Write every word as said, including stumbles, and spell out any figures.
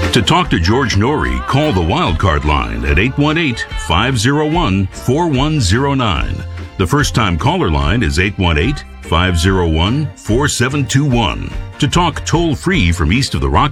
To talk to George Norrie, call the Wildcard line at eight one eight, five oh one, four one oh nine. The first-time caller line is eight one eight, five oh one, four seven two one. To talk toll-free from east of the Rock